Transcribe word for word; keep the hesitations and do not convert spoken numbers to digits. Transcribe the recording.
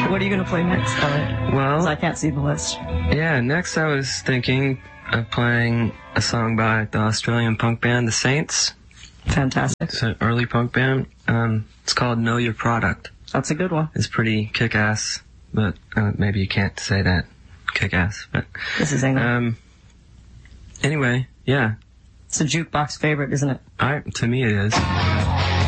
What are you going to play next, Kelly? Well, I can't see the list. Yeah, next I was thinking of playing a song by the Australian punk band The Saints. Fantastic. It's an early punk band. Um, it's called Know Your Product. That's a good one. It's pretty kick-ass, but uh, maybe you can't say that. Kick-ass, but... This is England. Um, anyway, yeah. It's a jukebox favorite, isn't it? I, to me it is.